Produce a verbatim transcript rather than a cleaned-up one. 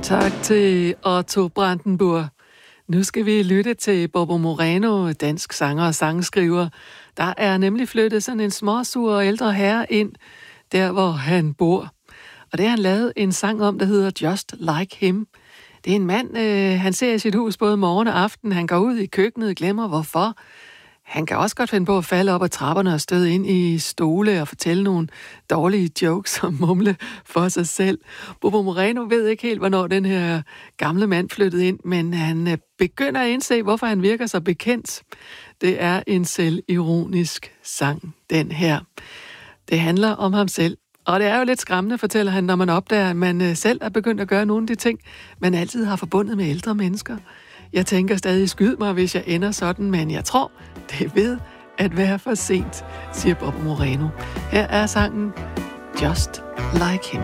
Tak til Otto Brandenburg. Nu skal vi lytte til Bobo Moreno, dansk sanger og sangskriver. Der er nemlig flyttet sådan en småsur ældre herre ind, der hvor han bor. Og det har han lavet en sang om, der hedder Just Like Him. Det er en mand, øh, han ser i sit hus både morgen og aften. Han går ud i køkkenet, glemmer hvorfor. Han kan også godt finde på at falde op ad trapperne og støde ind i stole og fortælle nogle dårlige jokes og mumle for sig selv. Bobo Moreno ved ikke helt, hvornår den her gamle mand flyttede ind, men han begynder at indse, hvorfor han virker så bekendt. Det er en selvironisk sang, den her. Det handler om ham selv. Og det er jo lidt skræmmende, fortæller han, når man opdager, at man selv er begyndt at gøre nogle af de ting, man altid har forbundet med ældre mennesker. Jeg tænker stadig, skyd mig, hvis jeg ender sådan, men jeg tror, det er ved at være for sent, siger Bobo Moreno. Her er sangen Just Like Him.